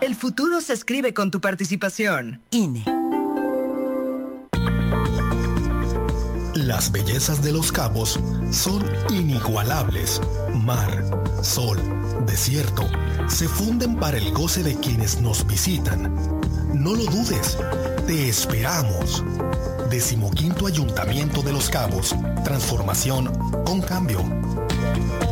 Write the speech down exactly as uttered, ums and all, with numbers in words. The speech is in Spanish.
El futuro se escribe con tu participación. I N E. Las bellezas de Los Cabos son inigualables. Mar, sol, desierto, se funden para el goce de quienes nos visitan. No lo dudes, te esperamos. Decimoquinto Ayuntamiento de Los Cabos. Transformación con cambio.